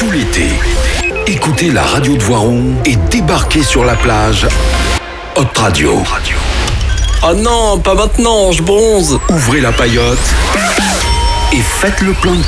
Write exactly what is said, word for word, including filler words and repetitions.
tout l'été. Écoutez la radio de Voiron et débarquez sur la plage Hot Radio. Oh non, pas maintenant, je bronze. Ouvrez la paillote et faites le plein de